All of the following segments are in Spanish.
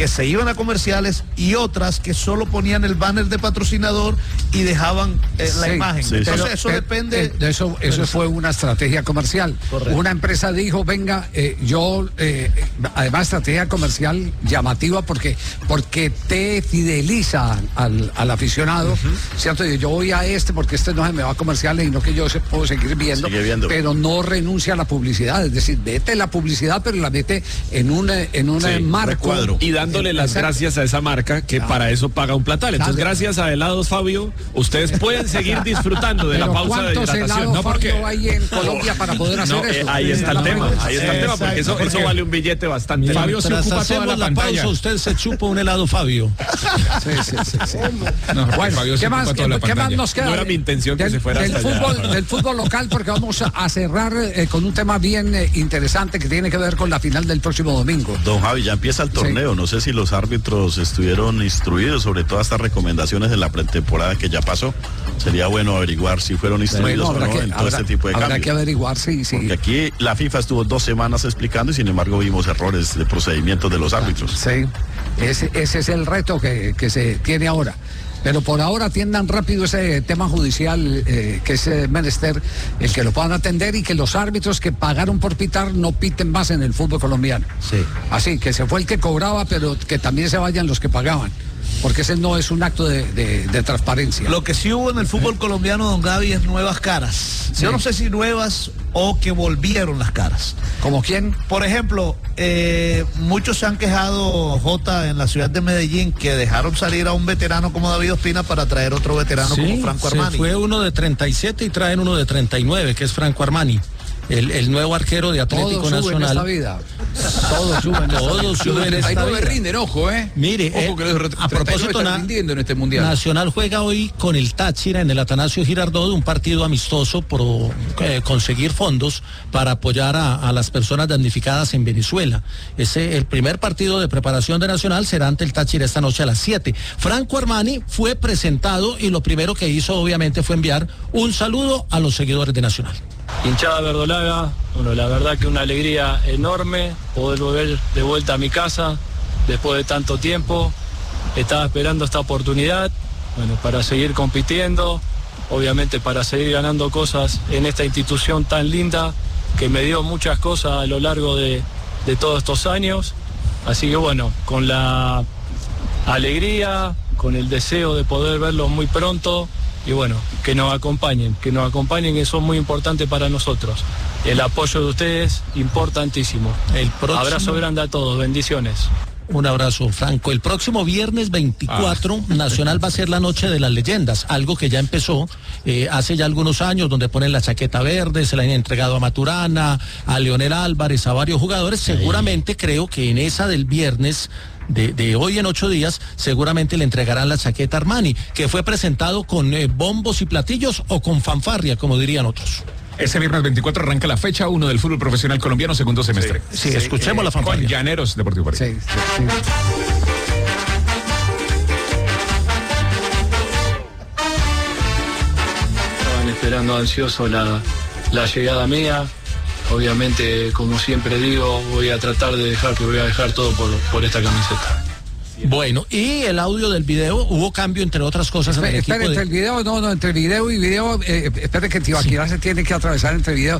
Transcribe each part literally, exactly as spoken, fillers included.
que se iban a comerciales y otras que solo ponían el banner de patrocinador y dejaban eh, la sí, imagen. Sí, Entonces pero, eso eh, depende. Eh, de eso eso fue una estrategia comercial. Correcto. Una empresa dijo, venga, eh, yo, eh, además estrategia comercial llamativa porque, porque te fideliza al, al aficionado, uh-huh. ¿cierto? Yo voy a este porque este no se me va a comerciales y no que yo se puedo seguir viendo, viendo, pero no renuncia a la publicidad. Es decir, vete la publicidad, pero la mete en un, en un sí, marco. Recuadro. Y dándole en, las exacto. gracias a esa marca que claro. para eso paga un platal. Entonces, claro. gracias a helados Fabio, ustedes pueden seguir disfrutando de pero la pausa de hidratación. No, porque hay en Colombia para poder hacer no, eso. Eh, ahí está el tema, ahí está el tema, porque eso, porque eso vale un billete bastante. Mira, Fabio se ocupa toda la, la pantalla. Pausa, usted se chupa un helado, Fabio. Sí, sí, sí. sí. No, bueno, Fabio ¿qué, más, ¿qué, ¿qué más nos queda? No era mi intención que del, se fuera del hasta fútbol, allá. Del fútbol local, porque vamos a, a cerrar eh, con un tema bien eh, interesante que tiene que ver con la final del próximo domingo. Don Javi, ya empieza el torneo. Sí. No sé si los árbitros estuvieron instruidos sobre todas estas recomendaciones de la pretemporada que ya pasó. Sería bueno averiguar si fueron instruidos bueno, o no que, en todo habrá, este tipo de habrá cambios. Habrá que averiguar, sí, sí. Porque aquí la FIFA estuvo dos semanas explicando y sin embargo vimos errores de procedimientos de los árbitros. Sí, ese, ese es el reto que, que se tiene ahora. Pero por ahora atiendan rápido ese tema judicial eh, que es eh, menester, el que lo puedan atender y que los árbitros que pagaron por pitar no piten más en el fútbol colombiano. Sí. Así, que se fue el que cobraba, pero que también se vayan los que pagaban. Porque ese no es un acto de, de, de transparencia. Lo que sí hubo en el fútbol colombiano, don Gaby, es nuevas caras. Sí. Yo no sé si nuevas o que volvieron las caras. ¿Como quién? Por ejemplo, eh, muchos se han quejado, Jota, en la ciudad de Medellín, que dejaron salir a un veterano como David Ospina para traer otro veterano sí, como Franco Armani. Se fue uno de treinta y siete y traen uno de treinta y nueve, que es Franco Armani. El, el nuevo arquero de Atlético Todo Nacional. Sube en esta vida. Todo sube en esta Todo vida. sube en esta vida. Ahí no rinden, ojo, ¿eh? Mire, ojo que eh, los a propósito, están rindiendo en este mundial. Nacional juega hoy con el Táchira en el Atanasio Girardot, un partido amistoso por eh, conseguir fondos para apoyar a, a las personas damnificadas en Venezuela. Ese, el primer partido de preparación de Nacional será ante el Táchira esta noche a las siete. Franco Armani fue presentado y lo primero que hizo obviamente fue enviar un saludo a los seguidores de Nacional. Hinchada verdolaga, bueno, la verdad que una alegría enorme poder volver de vuelta a mi casa después de tanto tiempo. Estaba esperando esta oportunidad, bueno, para seguir compitiendo, obviamente para seguir ganando cosas en esta institución tan linda que me dio muchas cosas a lo largo de, de todos estos años. Así que bueno, con la alegría, con el deseo de poder verlos muy pronto. Y bueno, que nos acompañen, que nos acompañen, eso es muy importante para nosotros. El apoyo de ustedes, importantísimo. El próximo... Abrazo grande a todos, bendiciones. Un abrazo, Franco. El próximo viernes veinticuatro, ah. Nacional va a ser la noche de las leyendas, algo que ya empezó eh, hace ya algunos años, donde ponen la chaqueta verde, se la han entregado a Maturana, a Leonel Álvarez, a varios jugadores. Seguramente creo que en esa del viernes... De, de hoy en ocho días, seguramente le entregarán la chaqueta Armani, que fue presentado con eh, bombos y platillos o con fanfarria, como dirían otros. Ese viernes veinticuatro arranca la fecha uno del fútbol profesional colombiano, segundo semestre. Sí, sí, escuchemos eh, la fanfarria. Con Llaneros Deportivo París. Sí, sí, sí. Estaban esperando ansioso la, la llegada mía. Obviamente, como siempre digo, voy a tratar de dejar que voy a dejar todo por, por esta camiseta. Bueno, y el audio del video, hubo cambio entre otras cosas en el equipo. Espera, entre de... el video, no, no, entre video y video, eh, espere que Tibaquirá sí. se tiene que atravesar entre video.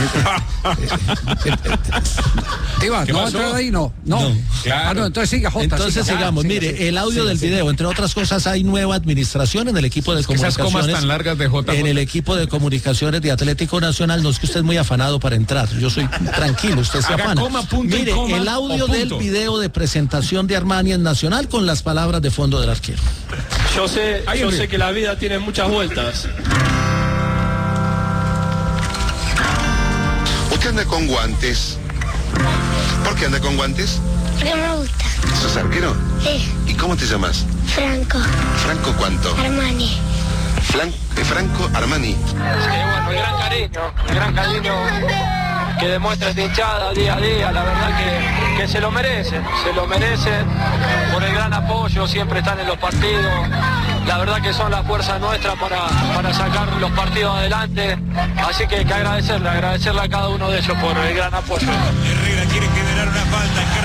Tiba, ¿no va a entrar ahí? No, no. no claro. Ah, no, entonces siga, Jota. Entonces siga. sigamos, Ah, mire, siga, el audio siga, del siga. video, entre otras cosas, hay nueva administración en el equipo de es que comunicaciones. Esas comas tan largas de J. En el equipo de comunicaciones de Atlético Nacional, no es que usted es muy afanado para entrar, yo soy tranquilo, usted se afana. Coma, punto mire, coma, el audio del video de presentación de Armani en Nacional con las palabras de fondo del arquero. Yo sé, yo sé que la vida tiene muchas vueltas. ¿Usted anda con guantes? ¿Por qué anda con guantes? Porque me gusta. ¿Sos arquero? Sí. ¿Y cómo te llamas? Franco. ¿Franco cuánto? Armani. Flan eh, Franco Armani. Sí, bueno, el gran cariño, el gran cariño que demuestra esta hinchada día a día, la verdad que, que se lo merecen, se lo merecen por el gran apoyo, siempre están en los partidos, la verdad que son la fuerza nuestra para, para sacar los partidos adelante, así que hay que agradecerle, agradecerle a cada uno de ellos por el gran apoyo. Herrera quiere generar una falta.